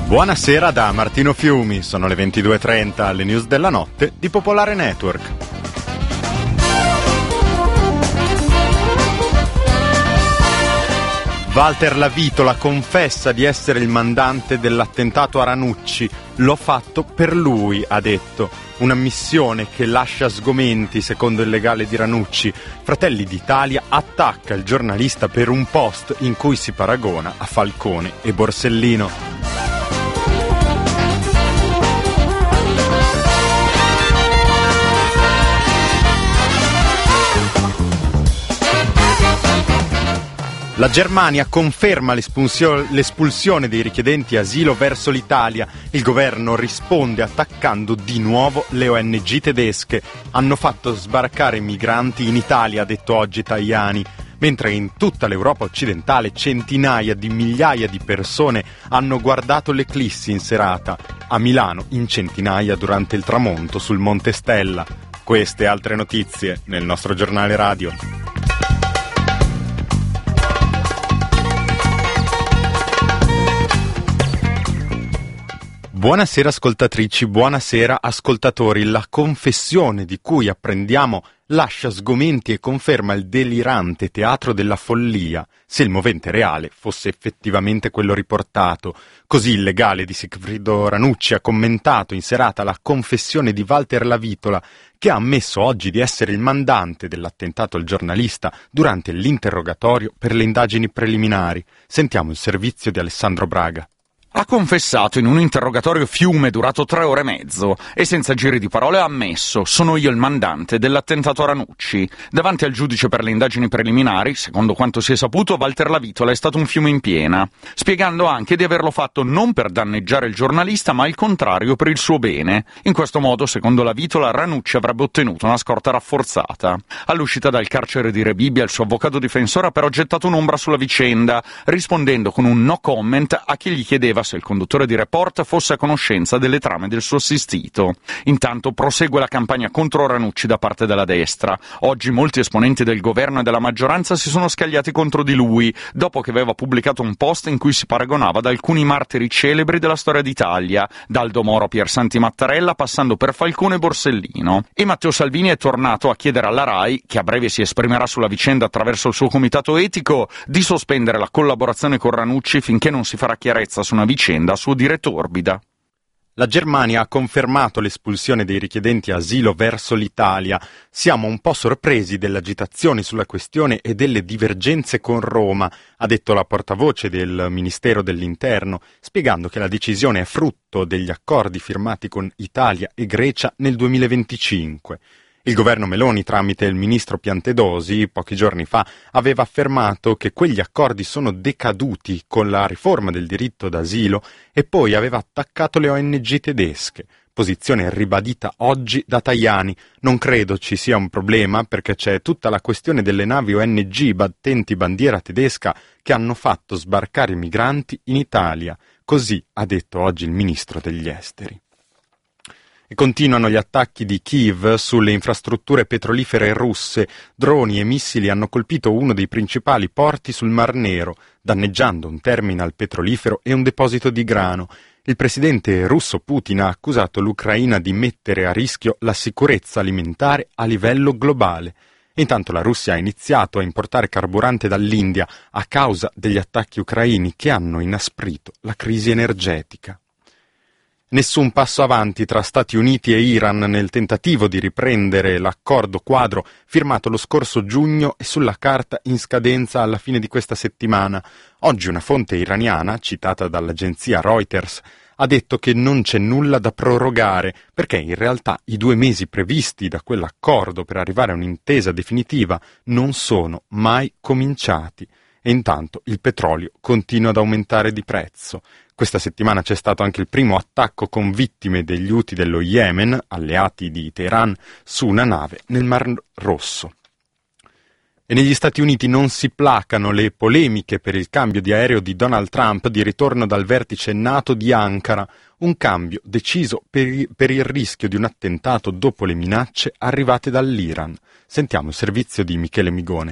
Buonasera da Martino Fiumi, sono le 22:30, le news della notte di Popolare Network. Walter Lavitola confessa di essere il mandante dell'attentato a Ranucci. L'ho fatto per lui, ha detto. Una missione che lascia sgomenti, secondo il legale di Ranucci. Fratelli d'Italia attacca il giornalista per un post in cui si paragona a Falcone e Borsellino. La Germania conferma l'espulsione dei richiedenti asilo verso l'Italia. Il governo risponde attaccando di nuovo le ONG tedesche. Hanno fatto sbarcare migranti in Italia, ha detto oggi Tajani. Mentre in tutta l'Europa occidentale centinaia di migliaia di persone hanno guardato l'eclissi in serata. A Milano in centinaia durante il tramonto sul Monte Stella. Queste e altre notizie nel nostro giornale radio. Buonasera ascoltatrici, buonasera ascoltatori. La confessione di cui apprendiamo lascia sgomenti e conferma il delirante teatro della follia, se il movente reale fosse effettivamente quello riportato. Così il legale di Sigfrido Ranucci ha commentato in serata la confessione di Walter Lavitola, che ha ammesso oggi di essere il mandante dell'attentato al giornalista durante l'interrogatorio per le indagini preliminari. Sentiamo il servizio di Alessandro Braga. Ha confessato in un interrogatorio fiume durato 3 ore e mezzo e senza giri di parole ha ammesso: sono io il mandante dell'attentato a Ranucci. Davanti al giudice per le indagini preliminari, secondo quanto si è saputo, Walter Lavitola è stato un fiume in piena, spiegando anche di averlo fatto non per danneggiare il giornalista ma il contrario, per il suo bene. In questo modo, secondo Lavitola, Ranucci avrebbe ottenuto una scorta rafforzata. All'uscita dal carcere di Rebibbia il suo avvocato difensore ha però gettato un'ombra sulla vicenda, rispondendo con un no comment a chi gli chiedeva se il conduttore di Report fosse a conoscenza delle trame del suo assistito. Intanto prosegue la campagna contro Ranucci da parte della destra. Oggi molti esponenti del governo e della maggioranza si sono scagliati contro di lui, dopo che aveva pubblicato un post in cui si paragonava ad alcuni martiri celebri della storia d'Italia, da Aldo Moro a Piersanti Mattarella, passando per Falcone e Borsellino. E Matteo Salvini è tornato a chiedere alla RAI, che a breve si esprimerà sulla vicenda attraverso il suo comitato etico, di sospendere la collaborazione con Ranucci finché non si farà chiarezza su una vicenda a suo dire torbida. La Germania ha confermato l'espulsione dei richiedenti asilo verso l'Italia. Siamo un po' sorpresi dell'agitazione sulla questione e delle divergenze con Roma, ha detto la portavoce del Ministero dell'Interno, spiegando che la decisione è frutto degli accordi firmati con Italia e Grecia nel 2025. Il governo Meloni, tramite il ministro Piantedosi, pochi giorni fa, aveva affermato che quegli accordi sono decaduti con la riforma del diritto d'asilo e poi aveva attaccato le ONG tedesche. Posizione ribadita oggi da Tajani. Non credo ci sia un problema perché c'è tutta la questione delle navi ONG battenti bandiera tedesca che hanno fatto sbarcare i migranti in Italia. Così ha detto oggi il ministro degli esteri. E continuano gli attacchi di Kiev sulle infrastrutture petrolifere russe. Droni e missili hanno colpito uno dei principali porti sul Mar Nero, danneggiando un terminal petrolifero e un deposito di grano. Il presidente russo Putin ha accusato l'Ucraina di mettere a rischio la sicurezza alimentare a livello globale. Intanto la Russia ha iniziato a importare carburante dall'India a causa degli attacchi ucraini che hanno inasprito la crisi energetica. Nessun passo avanti tra Stati Uniti e Iran nel tentativo di riprendere l'accordo quadro firmato lo scorso giugno e sulla carta in scadenza alla fine di questa settimana. Oggi una fonte iraniana, citata dall'agenzia Reuters, ha detto che non c'è nulla da prorogare, perché in realtà i 2 mesi previsti da quell'accordo per arrivare a un'intesa definitiva non sono mai cominciati. E intanto il petrolio continua ad aumentare di prezzo. Questa settimana c'è stato anche il primo attacco con vittime degli Houthi dello Yemen, alleati di Teheran, su una nave nel Mar Rosso. E negli Stati Uniti non si placano le polemiche per il cambio di aereo di Donald Trump di ritorno dal vertice NATO di Ankara, un cambio deciso per il rischio di un attentato dopo le minacce arrivate dall'Iran. Sentiamo il servizio di Michele Migone.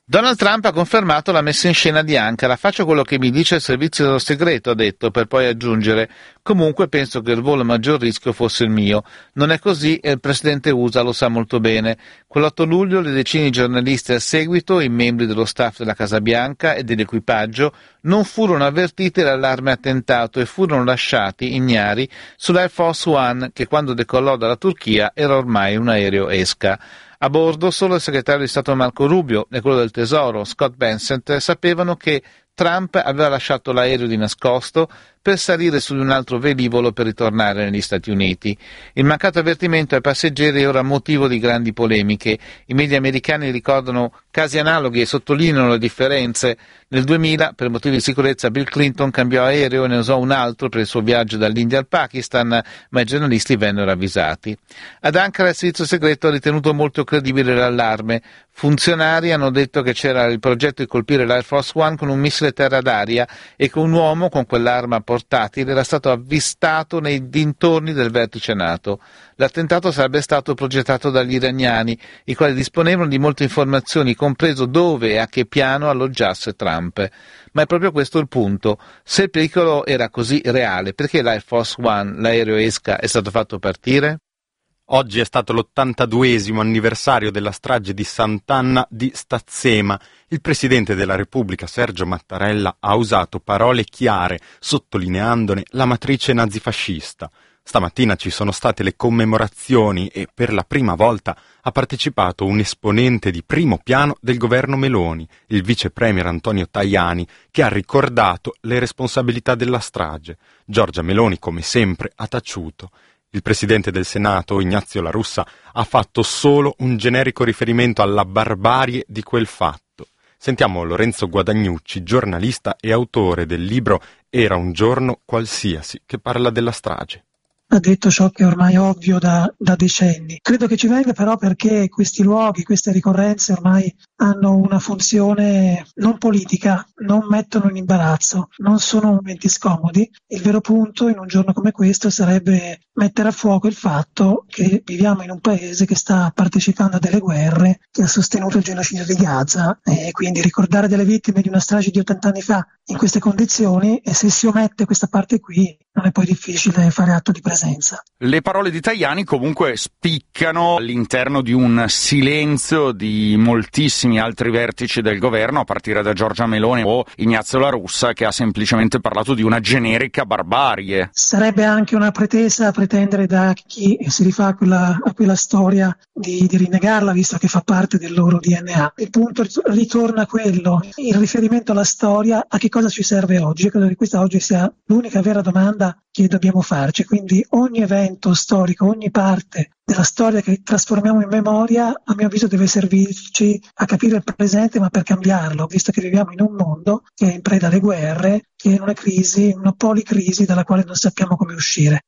Donald Trump ha confermato la messa in scena di Ankara. Faccio quello che mi dice il servizio dello segreto, ha detto, per poi aggiungere: comunque penso che il volo a maggior rischio fosse il mio. Non è così e il presidente USA lo sa molto bene. Quell'8 luglio le decine di giornalisti al seguito, i membri dello staff della Casa Bianca e dell'equipaggio, non furono avvertiti dall'allarme attentato e furono lasciati ignari sull'Air Force One, che quando decollò dalla Turchia era ormai un aereo esca. A bordo solo il segretario di Stato Marco Rubio e quello del Tesoro, Scott Bessent, sapevano che Trump aveva lasciato l'aereo di nascosto per salire su un altro velivolo per ritornare negli Stati Uniti. Il mancato avvertimento ai passeggeri è ora motivo di grandi polemiche. I media americani ricordano casi analoghi e sottolineano le differenze. Nel 2000, per motivi di sicurezza, Bill Clinton cambiò aereo e ne usò un altro per il suo viaggio dall'India al Pakistan, ma i giornalisti vennero avvisati. Ad Ankara il servizio segreto ha ritenuto molto credibile l'allarme. Funzionari hanno detto che c'era il progetto di colpire l'Air Force One con un missile terra-d'aria e che un uomo con quell'arma portatile era stato avvistato nei dintorni del vertice NATO. L'attentato sarebbe stato progettato dagli iraniani, i quali disponevano di molte informazioni, compreso dove e a che piano alloggiasse Trump. Ma è proprio questo il punto. Se il pericolo era così reale, perché l'Air Force One, l'aereo esca, è stato fatto partire? Oggi è stato l'82esimo anniversario della strage di Sant'Anna di Stazzema. Il Presidente della Repubblica, Sergio Mattarella, ha usato parole chiare, sottolineandone la matrice nazifascista. Stamattina ci sono state le commemorazioni e per la prima volta ha partecipato un esponente di primo piano del governo Meloni, il vice premier Antonio Tajani, che ha ricordato le responsabilità della strage. Giorgia Meloni, come sempre, ha taciuto. Il Presidente del Senato, Ignazio La Russa, ha fatto solo un generico riferimento alla barbarie di quel fatto. Sentiamo Lorenzo Guadagnucci, giornalista e autore del libro Era un giorno qualsiasi, che parla della strage. Ha detto ciò che ormai è ovvio da decenni. Credo che ci venga però perché questi luoghi, queste ricorrenze ormai hanno una funzione non politica, non mettono in imbarazzo, non sono momenti scomodi. Il vero punto in un giorno come questo sarebbe mettere a fuoco il fatto che viviamo in un paese che sta partecipando a delle guerre, che ha sostenuto il genocidio di Gaza e quindi ricordare delle vittime di una strage di 80 anni fa in queste condizioni, e se si omette questa parte qui non è poi difficile fare atto di presenza. Le parole di Tajani comunque spiccano all'interno di un silenzio di moltissimi altri vertici del governo, a partire da Giorgia Meloni o Ignazio La Russa, che ha semplicemente parlato di una generica barbarie. Sarebbe anche una pretesa pretendere da chi si rifà a quella storia di rinnegarla, visto che fa parte del loro DNA. Il punto ritorna a quello, il riferimento alla storia, a che cosa ci serve oggi. Io credo che questa oggi sia l'unica vera domanda che dobbiamo farci, quindi ogni evento storico, ogni parte della storia che trasformiamo in memoria, a mio avviso deve servirci a capire il presente, ma per cambiarlo, visto che viviamo in un mondo che è in preda alle guerre, che è in una crisi, una policrisi dalla quale non sappiamo come uscire.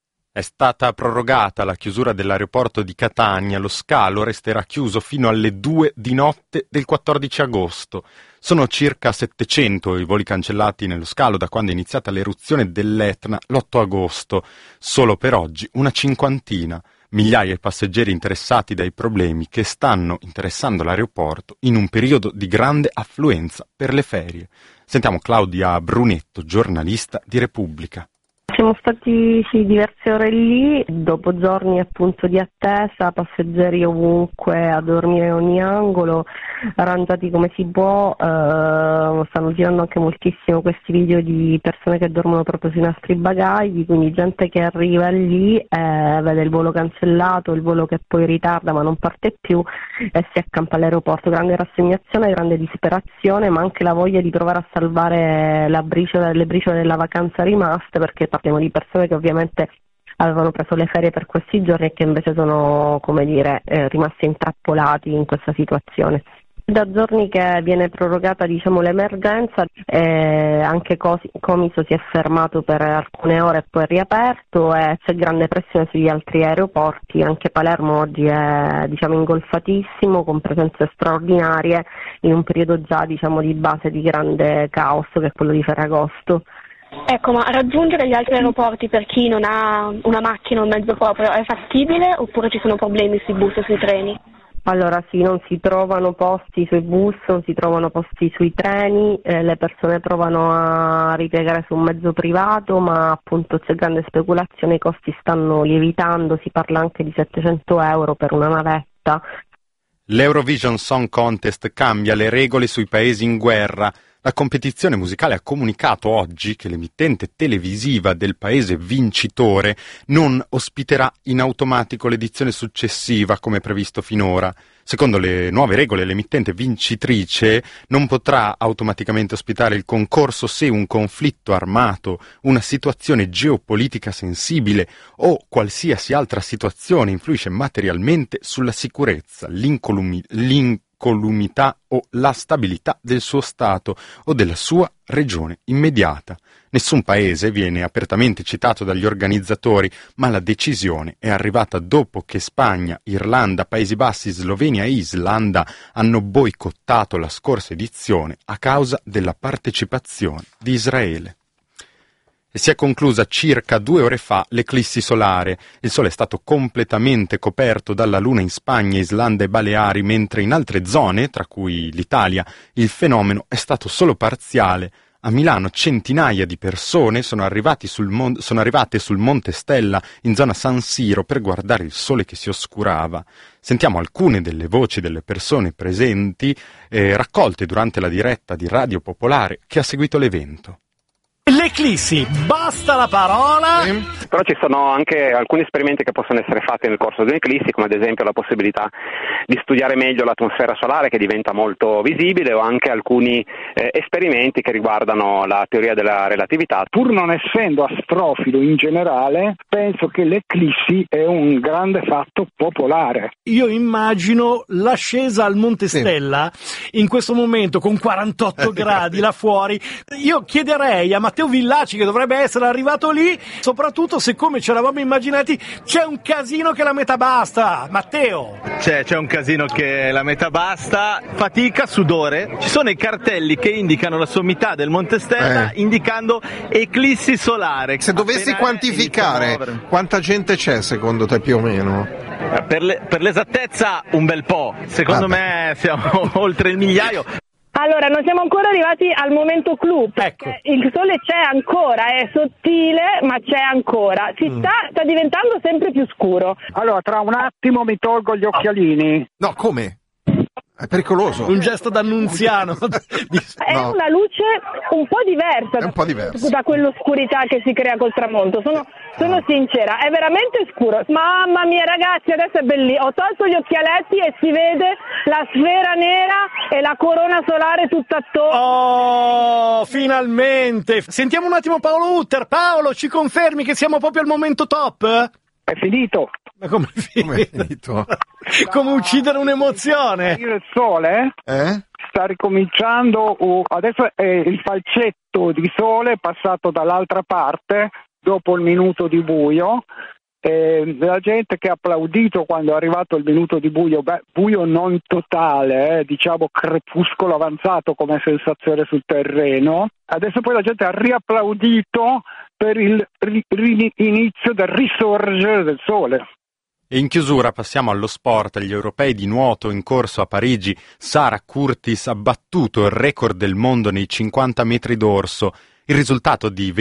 È stata prorogata la chiusura dell'aeroporto di Catania, lo scalo resterà chiuso fino alle 2 di notte del 14 agosto. Sono circa 700 i voli cancellati nello scalo da quando è iniziata l'eruzione dell'Etna l'8 agosto. Solo per oggi una cinquantina. Migliaia i passeggeri interessati dai problemi che stanno interessando l'aeroporto in un periodo di grande affluenza per le ferie. Sentiamo Claudia Brunetto, giornalista di Repubblica. Siamo stati diverse ore lì, dopo giorni appunto di attesa, passeggeri ovunque, a dormire in ogni angolo, arrangiati come si può. Stanno girando anche moltissimo questi video di persone che dormono proprio sui nostri bagagli, quindi gente che arriva lì, vede il volo cancellato, il volo che poi ritarda ma non parte più e si accampa all'aeroporto. Grande rassegnazione, grande disperazione, ma anche la voglia di provare a salvare le briciole della vacanza rimaste, perché parliamo di persone che ovviamente avevano preso le ferie per questi giorni e che invece sono, rimasti intrappolati in questa situazione. Da giorni che viene prorogata l'emergenza, anche Comiso si è fermato per alcune ore e poi è riaperto e c'è grande pressione sugli altri aeroporti. Anche Palermo oggi è ingolfatissimo, con presenze straordinarie in un periodo già di base di grande caos, che è quello di Ferragosto. Ecco, ma raggiungere gli altri aeroporti per chi non ha una macchina o un mezzo proprio è fattibile oppure ci sono problemi sui bus o sui treni? Allora sì, non si trovano posti sui bus, non si trovano posti sui treni, le persone provano a ripiegare su un mezzo privato, ma appunto c'è grande speculazione, i costi stanno lievitando, si parla anche di 700 euro per una navetta. L'Eurovision Song Contest cambia le regole sui paesi in guerra. La competizione musicale ha comunicato oggi che l'emittente televisiva del paese vincitore non ospiterà in automatico l'edizione successiva come previsto finora. Secondo le nuove regole, l'emittente vincitrice non potrà automaticamente ospitare il concorso se un conflitto armato, una situazione geopolitica sensibile o qualsiasi altra situazione influisce materialmente sulla sicurezza, l'incolumità o la stabilità del suo Stato o della sua regione immediata. Nessun paese viene apertamente citato dagli organizzatori, ma la decisione è arrivata dopo che Spagna, Irlanda, Paesi Bassi, Slovenia e Islanda hanno boicottato la scorsa edizione a causa della partecipazione di Israele. E si è conclusa circa 2 ore fa l'eclissi solare. Il sole è stato completamente coperto dalla luna in Spagna, Islanda e Baleari, mentre in altre zone, tra cui l'Italia, il fenomeno è stato solo parziale. A Milano centinaia di persone sono arrivate sul Monte Stella, in zona San Siro, per guardare il sole che si oscurava. Sentiamo alcune delle voci delle persone presenti, raccolte durante la diretta di Radio Popolare che ha seguito l'evento. L'eclissi, basta la parola. Però ci sono anche alcuni esperimenti che possono essere fatti nel corso dell'eclissi, come ad esempio la possibilità di studiare meglio l'atmosfera solare che diventa molto visibile, o anche alcuni esperimenti che riguardano la teoria della relatività. Pur non essendo astrofilo in generale, penso che l'eclissi è un grande fatto popolare. Io immagino l'ascesa al Monte Stella in questo momento con 48 gradi là fuori. Io chiederei a Matteo Villaci, che dovrebbe essere arrivato lì, soprattutto se, come ci eravamo immaginati, c'è un casino che la metà basta. Matteo, c'è un casino che la metà basta, fatica, sudore. Ci sono i cartelli che indicano la sommità del Monte Stella, indicando eclissi solare. Se dovessi quantificare quanta gente c'è secondo te più o meno? Per l'esattezza un bel po', secondo me siamo oltre il migliaio. Allora, non siamo ancora arrivati al momento clou, perché il sole c'è ancora, è sottile, ma c'è ancora. Sta diventando sempre più scuro. Allora, tra un attimo mi tolgo gli occhialini. No, come? È pericoloso. Un gesto d'annunziano. È una luce un po' diversa, da quell'oscurità che si crea col tramonto. Sono sincera, è veramente scuro. Mamma mia, ragazzi, adesso è bellissimo. Ho tolto gli occhialetti e si vede la sfera nera e la corona solare tutta attorno. Oh, finalmente! Sentiamo un attimo Paolo Utter. Paolo, ci confermi che siamo proprio al momento top? È finito. Ma come è finito? Come uccidere un'emozione? Il sole sta ricominciando, adesso è il falcetto di sole passato dall'altra parte dopo il minuto di buio. La gente che ha applaudito quando è arrivato il minuto di buio, buio non totale, diciamo crepuscolo avanzato come sensazione sul terreno. Adesso poi la gente ha riapplaudito per il inizio del risorgere del sole. E in chiusura passiamo allo sport. Gli europei di nuoto in corso a Parigi. Sarah Curtis ha battuto il record del mondo nei 50 metri d'orso. Il risultato di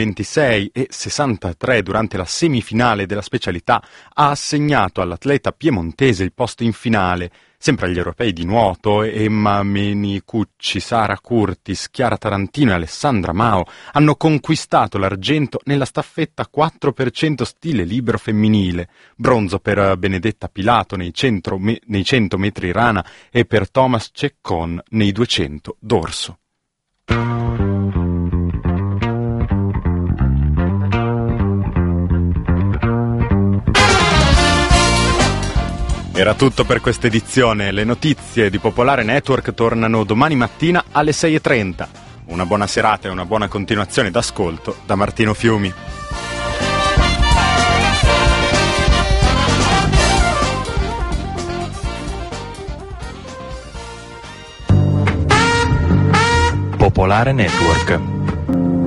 26,63 durante la semifinale della specialità ha assegnato all'atleta piemontese il posto in finale. Sempre agli europei di nuoto, Emma Menicucci, Sarah Curtis, Chiara Tarantino e Alessandra Mao hanno conquistato l'argento nella staffetta 4% stile libero femminile, bronzo per Benedetta Pilato nei 100 metri rana e per Thomas Ceccon nei 200 dorso. Era tutto per questa edizione. Le notizie di Popolare Network tornano domani mattina alle 6:30. Una buona serata e una buona continuazione d'ascolto da Martino Fiumi. Popolare Network.